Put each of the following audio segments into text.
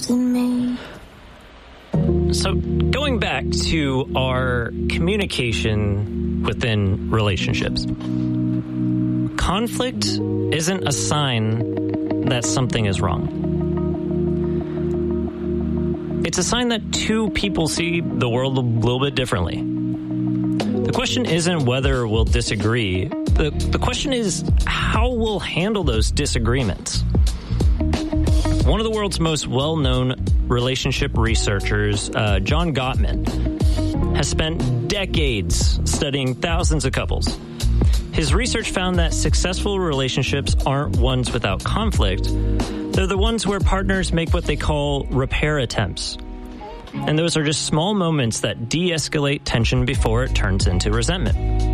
in me. So going back to our communication within relationships, conflict isn't a sign that something is wrong. It's a sign that two people see the world a little bit differently. The question isn't whether we'll disagree. The question is how we'll handle those disagreements. One of the world's most well-known relationship researchers, John Gottman, has spent decades studying thousands of couples. His research found that successful relationships aren't ones without conflict. They're the ones where partners make what they call repair attempts. And those are just small moments that de-escalate tension before it turns into resentment.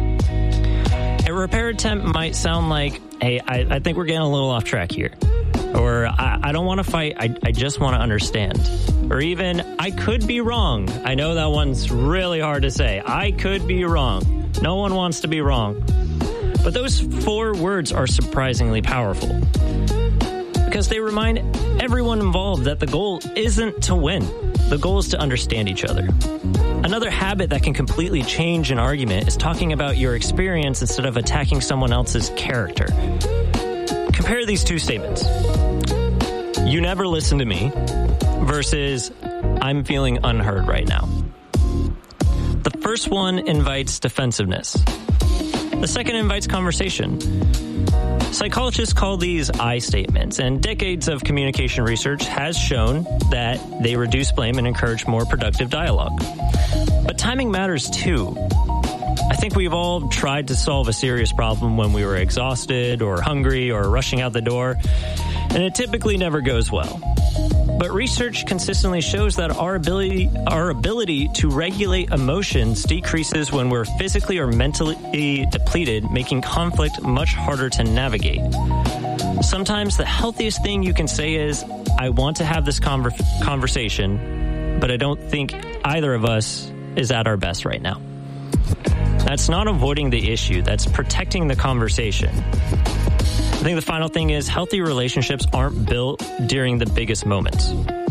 A repair attempt might sound like, hey, I think we're getting a little off track here. Or I don't want to fight, I just want to understand. Or even, I could be wrong. I know that one's really hard to say. I could be wrong. No one wants to be wrong. But those 4 words are surprisingly powerful. Because they remind everyone involved that the goal isn't to win. The goal is to understand each other. Another habit that can completely change an argument is talking about your experience instead of attacking someone else's character. Compare these 2 statements. You never listen to me versus I'm feeling unheard right now. The first one invites defensiveness. The second invites conversation. Psychologists call these I statements, and decades of communication research has shown that they reduce blame and encourage more productive dialogue. But timing matters too. I think we've all tried to solve a serious problem when we were exhausted or hungry or rushing out the door, and it typically never goes well. But research consistently shows that our ability to regulate emotions decreases when we're physically or mentally depleted, making conflict much harder to navigate. Sometimes the healthiest thing you can say is, I want to have this conversation, but I don't think either of us is at our best right now. That's not avoiding the issue, that's protecting the conversation. I think the final thing is healthy relationships aren't built during the biggest moments.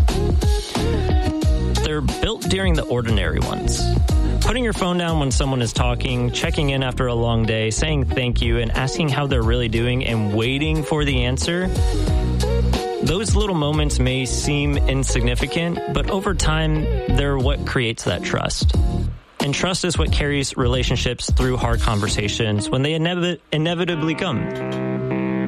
They're built during the ordinary ones. Putting your phone down when someone is talking, checking in after a long day, saying thank you, and asking how they're really doing and waiting for the answer. Those little moments may seem insignificant, but over time, they're what creates that trust. And trust is what carries relationships through hard conversations when they inevitably come.